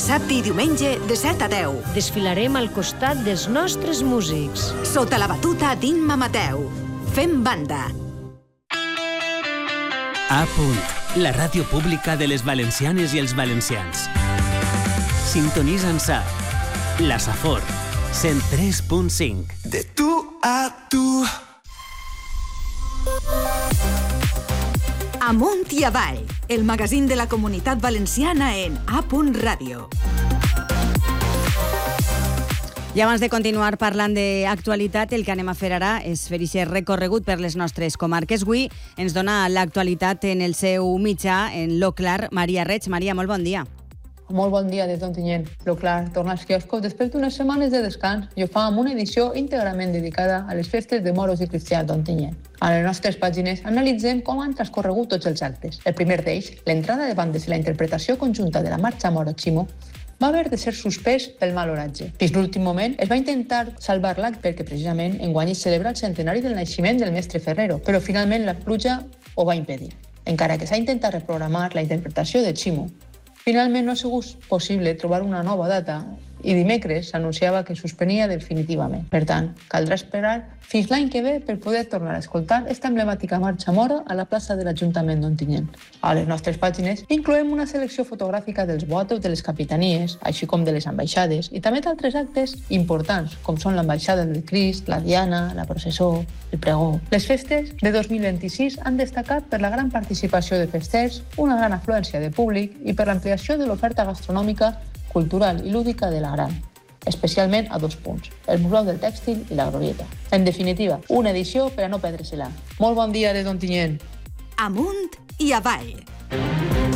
dissabte i diumenge de 7 a 10. Desfilarem al costat dels nostres músics. Sota la batuta d'Imma Mateu. Fem banda. A punt, la ràdio pública de les valencianes i els valencians. Sintonitza'ns a La Safor, 103.5. De tu a tu. Amunt i avall, el magazín de la comunitat valenciana en A. Ràdio. I abans de continuar parlant d'actualitat, el que anem a fer ara és fer aquest recorregut per les nostres comarques. Avui ens dona l'actualitat en el seu mitjà, en Lo Clar, Maria Reig. Maria, molt bon dia. Molt bon dia des d'Ontinyent. Lo Clar torna als quioscos després d'unes setmanes de descans i ho fa amb una edició íntegrament dedicada a les festes de moros i cristians d'Ontinyent. A les nostres pàgines analitzem com han transcorregut tots els actes. El primer d'ells, l'entrada de bandes i la interpretació conjunta de la marxa Moro Ximo, va haver de ser suspès pel mal oratge. Fins l'últim moment es va intentar salvar l'acte perquè precisament enguany es celebra el centenari del naixement del mestre Ferrero, però finalment la pluja ho va impedir. Encara que s'ha intentat reprogramar la interpretació de Ximo, finalment no ha sigut possible trobar una nova data i dimecres s'anunciava que suspenia definitivament. Per tant, caldrà esperar fins l'any que ve per poder tornar a escoltar esta emblemàtica marxa mora a la plaça de l'Ajuntament d'Ontinyent. A les nostres pàgines incloem una selecció fotogràfica dels boatos de les capitanies, així com de les ambaixades, i també d'altres actes importants, com són l'ambaixada del Crist, la Diana, la processó, el pregó. Les festes de 2026 han destacat per la gran participació de festers, una gran afluència de públic i per l'ampliació de l'oferta gastronòmica, cultural i lúdica de la Gran, especialment a 2 punts, el Museu del Tèxtil i la Glorieta. En definitiva, una edició per a no perdre-se-la. Molt bon dia des d'Ontinyent. Amunt i avall.